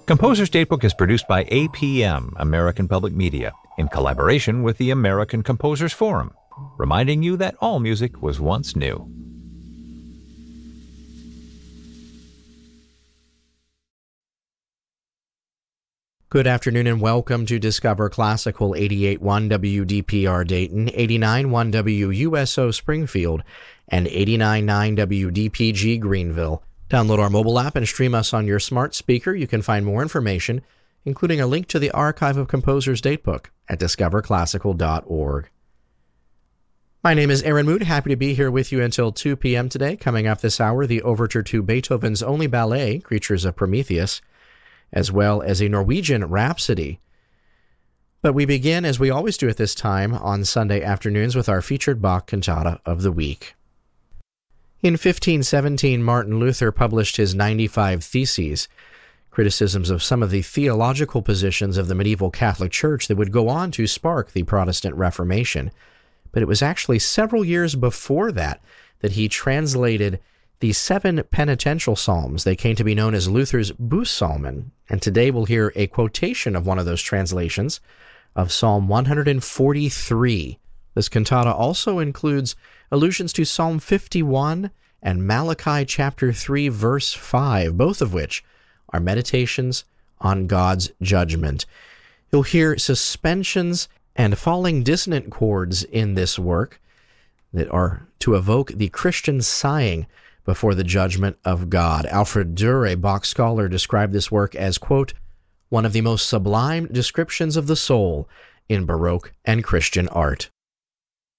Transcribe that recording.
Composer's Datebook is produced by APM, American Public Media, in collaboration with the American Composers Forum, reminding you that all music was once new. Good afternoon and welcome to Discover Classical 88.1 WDPR Dayton, 89.1 WUSO Springfield, and 89.9 WDPG Greenville. Download our mobile app and stream us on your smart speaker. You can find more information, including a link to the archive of Composer's Datebook at discoverclassical.org. My name is Aaron Mood. Happy to be here with you until 2 p.m. today. Coming up this hour, the overture to Beethoven's only ballet, Creatures of Prometheus, as well as a Norwegian Rhapsody. But we begin, as we always do at this time, on Sunday afternoons with our featured Bach cantata of the week. In 1517, Martin Luther published his 95 Theses, criticisms of some of the theological positions of the medieval Catholic Church that would go on to spark the Protestant Reformation. But it was actually several years before that he translated the 7 penitential psalms. They came to be known as Luther's Bußpsalmen, and today we'll hear a quotation of one of those translations of Psalm 143. This cantata also includes allusions to Psalm 51 and Malachi chapter 3, verse 5, both of which are meditations on God's judgment. You'll hear suspensions and falling dissonant chords in this work that are to evoke the Christian sighing before the judgment of God. Alfred Durr, a Bach scholar, described this work as, quote, one of the most sublime descriptions of the soul in Baroque and Christian art.